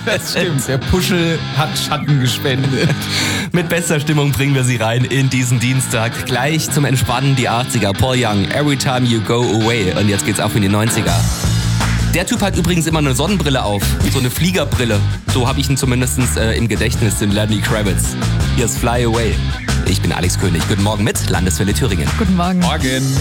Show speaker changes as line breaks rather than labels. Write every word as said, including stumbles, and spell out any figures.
Das stimmt, der Puschel hat Schatten gespendet.
Mit bester Stimmung bringen wir Sie rein in diesen Dienstag. Gleich zum Entspannen die achtziger. Paul Young, Every Time You Go Away. Und jetzt geht's auf in die neunziger. Der Typ hat übrigens immer eine Sonnenbrille auf. So eine Fliegerbrille. So habe ich ihn zumindest äh, im Gedächtnis, den Lenny Kravitz. Hier ist Fly Away. Ich bin Alex König. Guten Morgen mit Landeswelle Thüringen.
Guten Morgen.
Morgen.